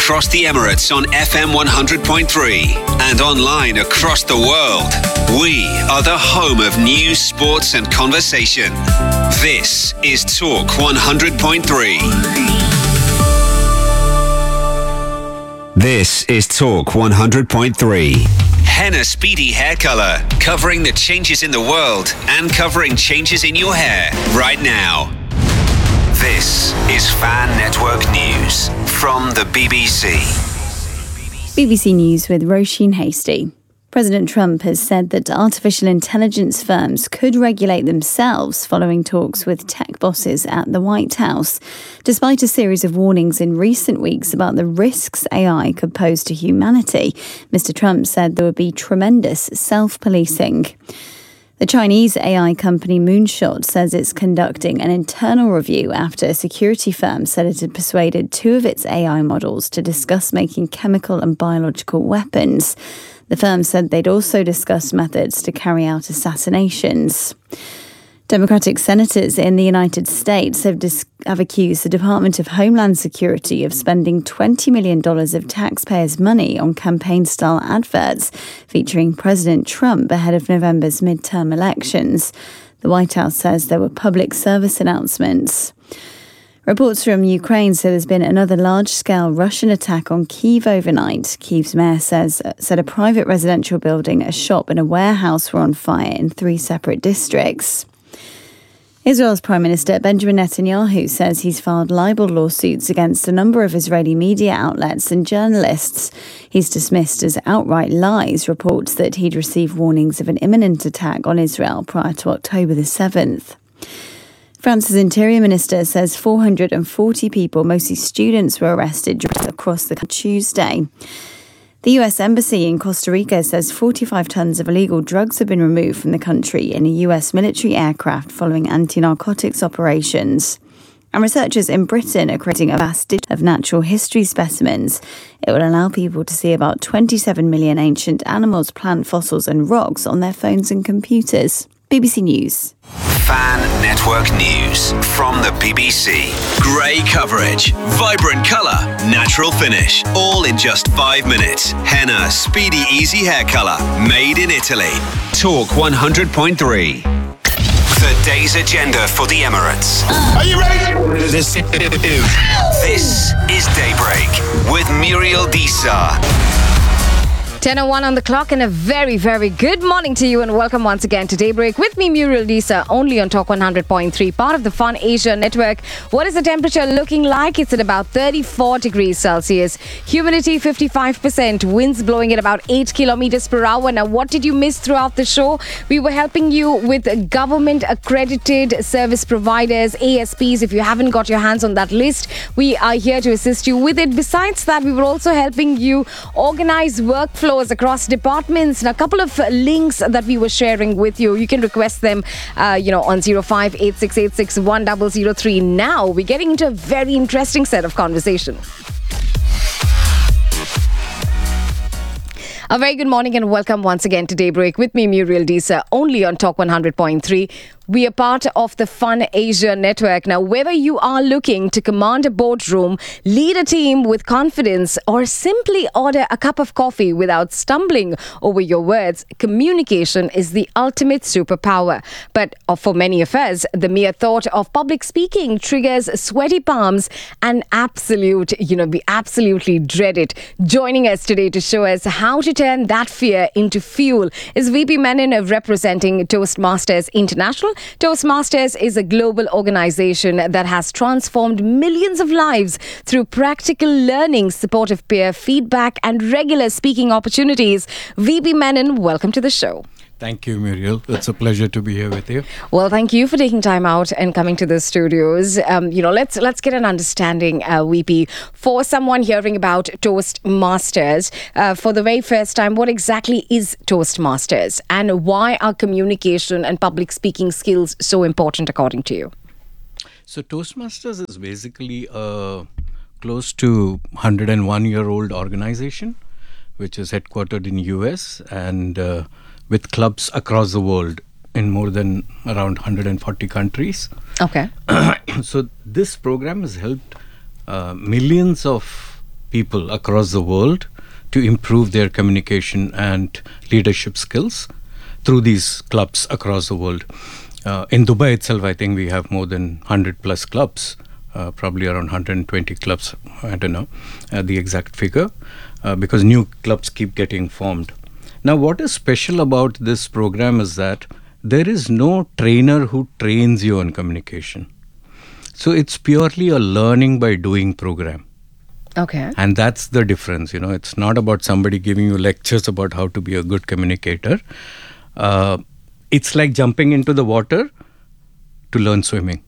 across the Emirates on FM 100.3 and online across the world. We are the home of news, sports and conversation. This is Talk 100.3. This is Talk 100.3. Henna Speedy Hair Color, covering the changes in the world and covering changes in your hair right now. This is Fan Network News from the BBC. BBC News with Roisin Hasty. President Trump has said that artificial intelligence firms could regulate themselves following talks with tech bosses at the White House, despite a series of warnings in recent weeks about the risks AI could pose to humanity. Mr. Trump said there would be tremendous self-policing. The Chinese AI company Moonshot says it's conducting an internal review after a security firm said it had persuaded two of its AI models to discuss making chemical and biological weapons. The firm said they'd also discussed methods to carry out assassinations. Democratic senators in the United States have accused the Department of Homeland Security of spending $20 million of taxpayers' money on campaign-style adverts featuring President Trump ahead of November's midterm elections. The White House says there were public service announcements. Reports from Ukraine say there's been another large-scale Russian attack on Kyiv overnight. Kyiv's mayor said a private residential building, a shop and a warehouse were on fire in 3 separate districts. Israel's Prime Minister Benjamin Netanyahu says he's filed libel lawsuits against a number of Israeli media outlets and journalists. He's dismissed as outright lies reports that he'd received warnings of an imminent attack on Israel prior to October the 7th. France's Interior Minister says 440 people, mostly students, were arrested across the country Tuesday. The US Embassy in Costa Rica says 45 tons of illegal drugs have been removed from the country in a US military aircraft following anti-narcotics operations. And researchers in Britain are creating a vast digital of natural history specimens. It will allow people to see about 27 million ancient animals, plant fossils and rocks on their phones and computers. BBC News. Fan Network News from the BBC. Grey coverage, vibrant colour, natural finish, all in just 5 minutes. Henna Speedy Easy Hair Colour, made in Italy. Talk 100.3. The day's agenda for the Emirates. Are you ready? This is Daybreak with Muriel Disa. 10:01 on the clock, and a very, very good morning to you, and welcome once again to Daybreak with me, Muriel Disa, only on Talk 100.3, part of the Fun Asia network. What is the temperature looking like? It's at about 34 degrees Celsius. Humidity 55%. Winds blowing at about 8 kilometers per hour. Now, what did you miss throughout the show? We were helping you with government accredited service providers, ASPs. If you haven't got your hands on that list, we are here to assist you with it. Besides that, we were also helping you organize workflows across departments, and a couple of links that we were sharing with you. You can request them, on 0586861003. Now we're getting into a very interesting set of conversation. A very good morning and welcome once again to Daybreak with me, Muriel Disa, only on Talk 100.3. We are part of the Fun Asia network. Now, whether you are looking to command a boardroom, lead a team with confidence, or simply order a cup of coffee without stumbling over your words, communication is the ultimate superpower. But for many of us, the mere thought of public speaking triggers sweaty palms and we absolutely dread it. Joining us today to show us how to turn that fear into fuel is VP Menon representing Toastmasters International. Toastmasters is a global organization that has transformed millions of lives through practical learning, supportive peer feedback, and regular speaking opportunities. VP Menon, welcome to the show. Thank you, Muriel. It's a pleasure to be here with you. Well, thank you for taking time out and coming to the studios. Let's get an understanding, VP, for someone hearing about Toastmasters for the very first time. What exactly is Toastmasters, and why are communication and public speaking skills so important, according to you? So, Toastmasters is basically a close to 101-year-old organization, which is headquartered in US and with clubs across the world in more than around 140 countries. Okay. So this program has helped millions of people across the world to improve their communication and leadership skills through these clubs across the world. In Dubai itself, I think we have more than 100 plus clubs, probably around 120 clubs. I don't know the exact figure, because new clubs keep getting formed. Now, what is special about this program is that there is no trainer who trains you on communication. So it's purely a learning by doing program. Okay. And that's the difference. It's not about somebody giving you lectures about how to be a good communicator. It's like jumping into the water to learn swimming.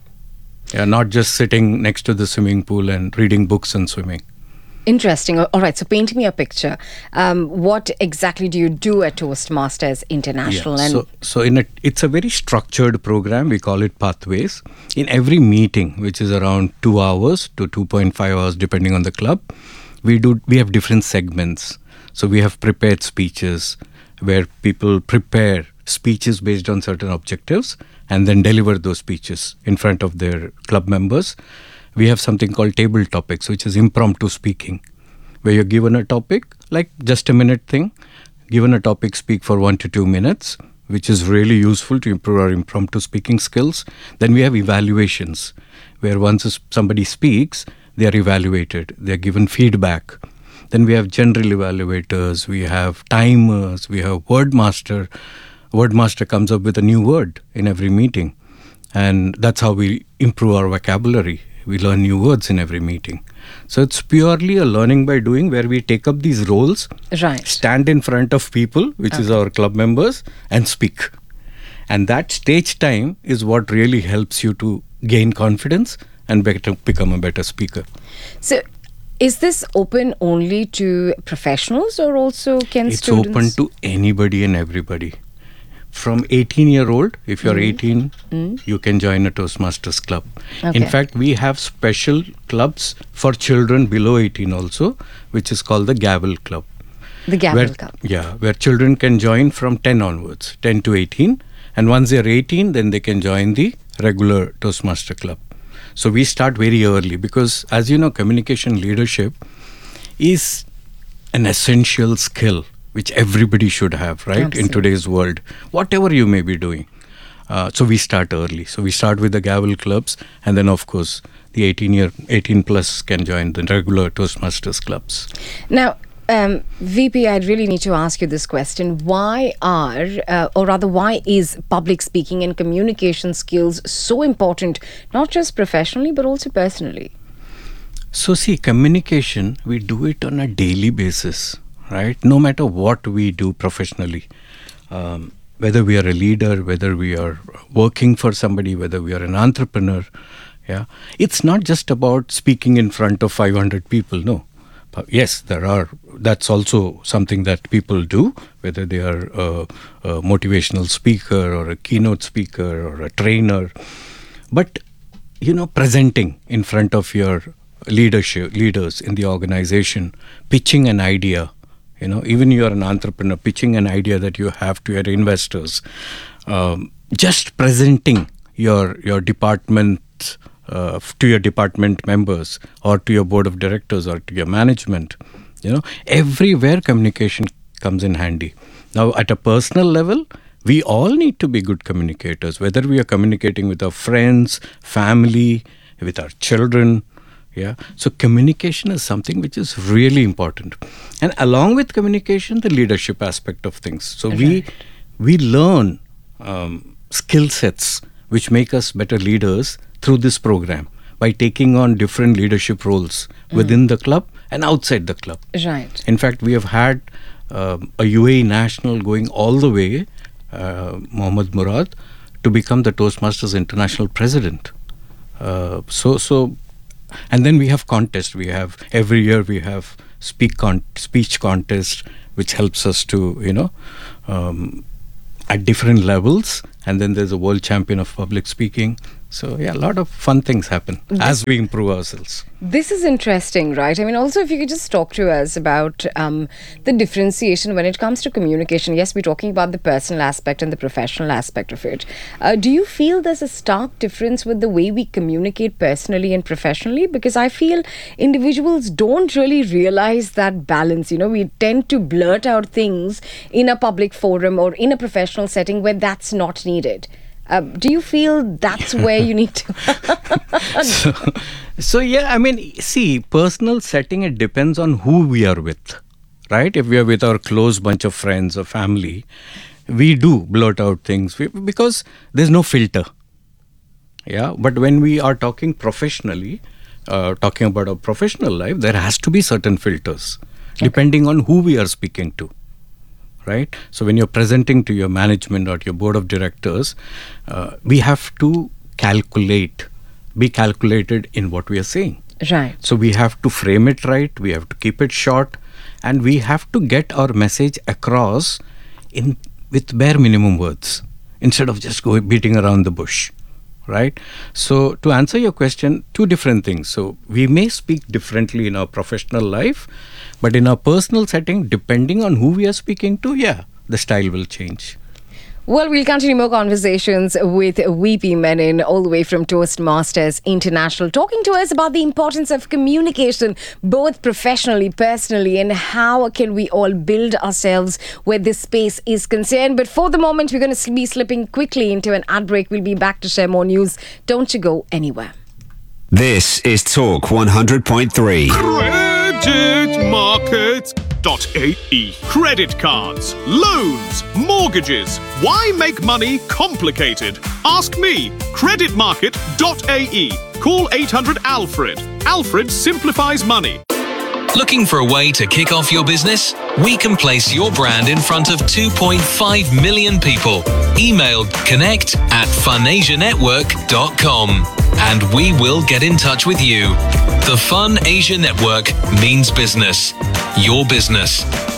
Not just sitting next to the swimming pool and reading books and swimming. Interesting. All right. So paint me a picture. What exactly do you do at Toastmasters International? It's a very structured program. We call it Pathways. In every meeting, which is around 2 hours to 2.5 hours, depending on the club, we have different segments. So we have prepared speeches where people prepare speeches based on certain objectives and then deliver those speeches in front of their club members. We have something called table topics, which is impromptu speaking, where you're given a topic, like just a minute thing, given a topic, speak for 1 to 2 minutes, which is really useful to improve our impromptu speaking skills. Then we have evaluations, where once somebody speaks, they are evaluated, they're given feedback. Then we have general evaluators, we have timers, we have Wordmaster. Wordmaster comes up with a new word in every meeting. And that's how we improve our vocabulary. We learn new words in every meeting. So it's purely a learning by doing, where we take up these roles, right, stand in front of people, which is our club members, and speak. And that stage time is what really helps you to gain confidence and become a better speaker. So is this open only to professionals, or also can students? It's open to anybody and everybody. From 18-year-old, if you're 18, you can join a Toastmasters club. Okay. In fact, we have special clubs for children below 18 also, which is called the Gavel Club. The Gavel Club. Yeah, where children can join from 10 onwards, 10 to 18. And once they're 18, then they can join the regular Toastmaster club. So we start very early because, as you know, communication leadership is an essential skill which everybody should have, right? Absolutely. In today's world, whatever you may be doing. So we start early. So we start with the Gavel clubs, and then of course the 18 plus can join the regular Toastmasters clubs. Now, VP, I really need to ask you this question. Why is public speaking and communication skills so important, not just professionally, but also personally? So see, communication, we do it on a daily basis, right? No matter what we do professionally, whether we are a leader, whether we are working for somebody, whether we are an entrepreneur, it's not just about speaking in front of 500 people, no. Yes, that's also something that people do, whether they are a motivational speaker or a keynote speaker or a trainer. But, presenting in front of your leaders in the organization, pitching an idea, even you're an entrepreneur, pitching an idea that you have to your investors, just presenting your department to your department members or to your board of directors or to your management, everywhere communication comes in handy. Now, at a personal level, we all need to be good communicators, whether we are communicating with our friends, family, with our children. So communication is something which is really important. And along with communication, the leadership aspect of things. So we learn skill sets which make us better leaders through this program by taking on different leadership roles within the club and outside the club. Right. In fact, we have had a UAE national going all the way, Mohammad Murad, to become the Toastmasters International President. And then we have contests. Every year we have speech contest, which helps us to, at different levels. And then there's a world champion of public speaking. So, yeah, a lot of fun things happen as we improve ourselves. This is interesting, right? I mean, also, if you could just talk to us about the differentiation when it comes to communication. Yes, we're talking about the personal aspect and the professional aspect of it. Do you feel there's a stark difference with the way we communicate personally and professionally? Because I feel individuals don't really realize that balance. You know, we tend to blurt out things in a public forum or in a professional setting where that's not needed. Do you feel that's where you need to? So, yeah, I mean, see, personal setting, it depends on who we are with, right? If we are with our close bunch of friends or family, we do blurt out things because there's no filter. Yeah, but when we are talking professionally, talking about our professional life, there has to be certain filters depending on who we are speaking to. Right? So when you're presenting to your management or to your board of directors, we have to be calculated in what we are saying. Right. So we have to frame it right, we have to keep it short, and we have to get our message across with bare minimum words instead of just beating around the bush. Right? So to answer your question, two different things. So we may speak differently in our professional life, but in our personal setting, depending on who we are speaking to, the style will change. Well, we'll continue more conversations with VP Menon, all the way from Toastmasters International, talking to us about the importance of communication, both professionally, personally, and how can we all build ourselves where this space is concerned. But for the moment, we're going to be slipping quickly into an ad break. We'll be back to share more news. Don't you go anywhere. This is Talk 100.3. Creditmarket.ae. Credit cards, loans, mortgages. Why make money complicated? Ask me. Creditmarket.ae. Call 800 Alfred. Alfred simplifies money. Looking for a way to kick off your business? We can place your brand in front of 2.5 million people. Email connect@funasianetwork.com and we will get in touch with you. The Fun Asia Network means business. Your business.